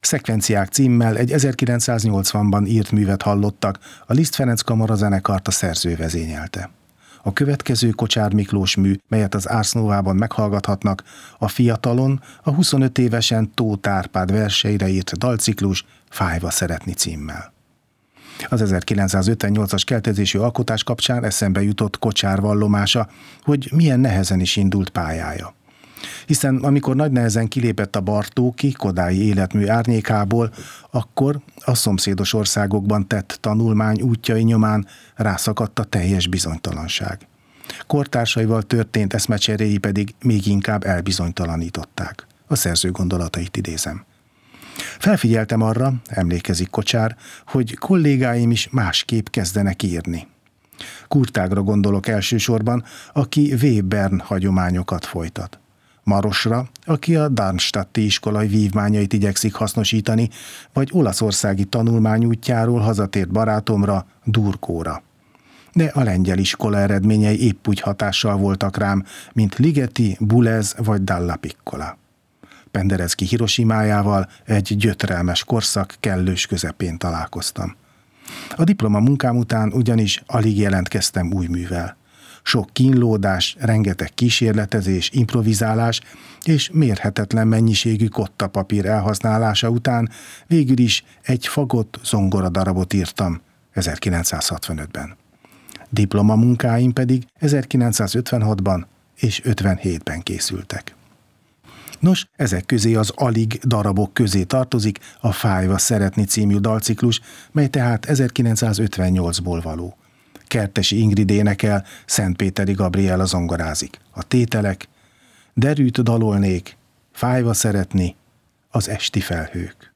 Szekvenciák címmel egy 1980-ban írt művet hallottak, a Liszt Ferenc kamarazenekart a szerző vezényelte. A következő Kocsár Miklós mű, melyet az Ars Novában meghallgathatnak, a fiatalon, a 25 évesen Tóth Árpád verseire írt dalciklus Fájva szeretni címmel. Az 1958-as keltezésű alkotás kapcsán eszembe jutott Kocsár vallomása, hogy milyen nehezen is indult pályája. Hiszen amikor nagy nehezen kilépett a Bartóki, Kodályi életmű árnyékából, akkor a szomszédos országokban tett tanulmány útjai nyomán rászakadt a teljes bizonytalanság. Kortársaival történt eszmecseréi pedig még inkább elbizonytalanították. A szerző gondolatait idézem. Felfigyeltem arra, emlékezik Kocsár, hogy kollégáim is másképp kezdenek írni. Kurtágra gondolok elsősorban, aki Webern hagyományokat folytat. Marosra, aki a Darmstadti iskolai vívmányait igyekszik hasznosítani, vagy olaszországi tanulmányútjáról hazatért barátomra, Durkóra. De a lengyel iskola eredményei épp úgy hatással voltak rám, mint Ligeti, Boulez vagy Dalla Piccola. Penderecki Hiroshimájával egy gyötrelmes korszak kellős közepén találkoztam. A diplomamunkám után ugyanis alig jelentkeztem új művel. Sok kínlódás, rengeteg kísérletezés, improvizálás és mérhetetlen mennyiségű kottapapír elhasználása után végül is egy fagott zongoradarabot írtam 1965-ben. Diplomamunkáim pedig 1956-ban és 57-ben készültek. Nos, ezek közé az alig darabok közé tartozik a Fájva szeretni című dalciklus, mely tehát 1958-ból való. Kertesi Ingrid énekel, Szentpéteri Gabriella zongorázik. A tételek: derűt dalolnék, fájva szeretni, az esti felhők.